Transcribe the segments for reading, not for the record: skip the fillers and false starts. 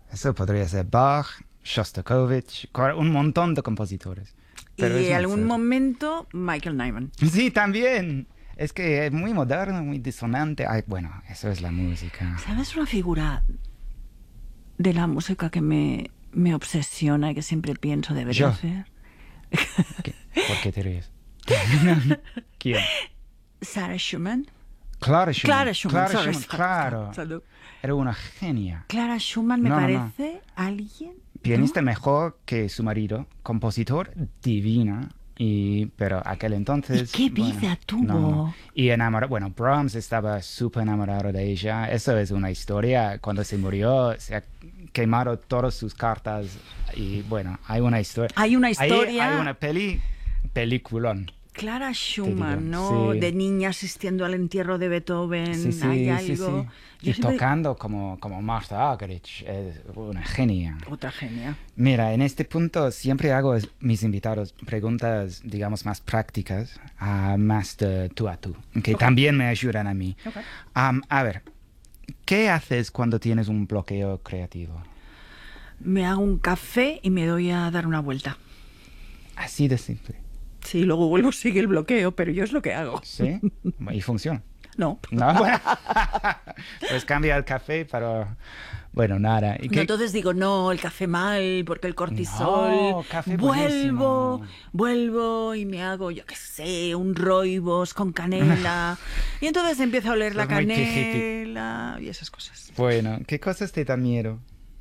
Eso podría ser Bach, Shostakovich, un montón de compositores. Pero Y es en muy algún fuerte. momento Michael Nyman. Sí, también. Es que es muy moderno, muy disonante. Ay, bueno, eso es la música. ¿Sabes una figura de la música que me obsesiona y que siempre pienso debería Yo. hacer? ¿Por qué te ríes? ¿Quién? Sarah Schumann. Clara Schumann. Clara Schumann, sorry. Claro. Salud. Era una genia. Clara Schumann me No. parece alguien... Pianista ¿no? mejor que su marido, compositor divina, pero aquel entonces... ¿Y qué vida tuvo? No. Y enamorado, bueno, Brahms estaba súper enamorado de ella. Eso es una historia. Cuando se murió, se ha quemado todas sus cartas y bueno, hay una historia. Hay una historia... Hay una peliculón. Clara Schumann, digo, ¿no? sí. De niña asistiendo al entierro de Beethoven, Sí, hay sí, algo... sí. Yo Y siempre- tocando como Martha Argerich, es una genia. Otra genia. Mira, en este punto siempre hago a mis invitados preguntas, digamos, más prácticas, más de tú a tú, que también me ayudan a mí. Okay. A ver, ¿qué haces cuando tienes un bloqueo creativo? Me hago un café y me doy a dar una vuelta. Así de simple. Sí, luego vuelvo, sigue el bloqueo, pero yo es lo que hago. ¿Sí? Y funciona. No. No, bueno. Pues cambia el café, pero bueno, nada. ¿Y No, qué? entonces digo, no, el café mal, porque el cortisol. No, café buenísimo. Vuelvo y me hago, yo qué sé, un rooibos con canela. Y entonces empiezo a oler la Sos muy canela y esas cosas. Bueno, ¿qué cosas te dan miedo?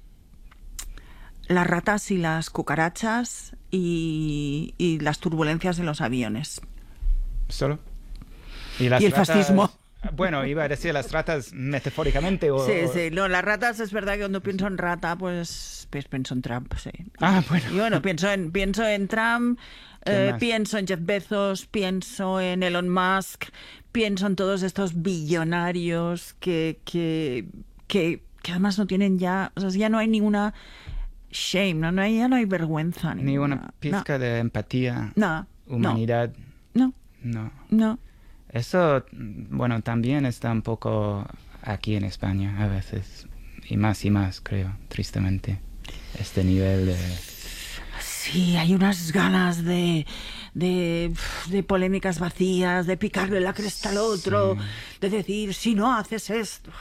Las ratas y las cucarachas y las turbulencias de los aviones. ¿Solo? ¿Y las Y el ratas? fascismo. Bueno, iba a decir las ratas metafóricamente o... Sí, sí. No, las ratas es verdad que cuando pienso en rata, pues pienso en Trump, sí. Ah, bueno. Y bueno, pienso en Trump, ¿Quién más? pienso en Jeff Bezos, pienso en Elon Musk, pienso en todos estos billonarios que además no tienen ya, o sea, ya no hay ninguna shame, ya no hay vergüenza. Ni ninguna. una pizca de empatía, Nada. humanidad. No, No. no. Eso, bueno, también está un poco aquí en España a veces. Y más, creo, tristemente. Este nivel de... Sí, hay unas ganas de polémicas vacías, de picarle la cresta al otro, de decir, si no haces esto.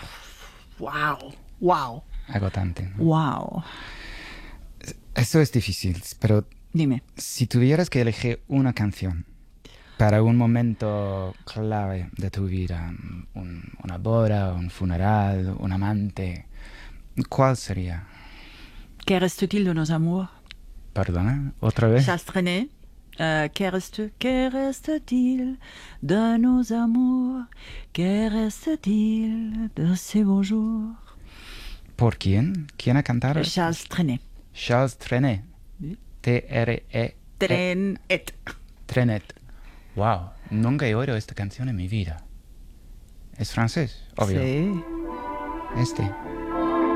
Wow. agotante, ¿no? Wow. Eso es difícil, pero Dime. si tuvieras que elegir una canción para un momento clave de tu vida, una boda, un funeral, un amante, ¿cuál sería? Que reste-t-il de nos amours? ¿Perdona? ¿Otra vez? Charles Trenet. Que reste-t-il de nos amours? Que reste-t-il de ces beaux jours? ¿Por quién? ¿Quién ha cantado? Charles Trenet. Charles Trenet. Sí. T-R-E... Trenet. Trenet. Wow, nunca he oído esta canción en mi vida. ¿Es francés? Obvio. Sí. Este.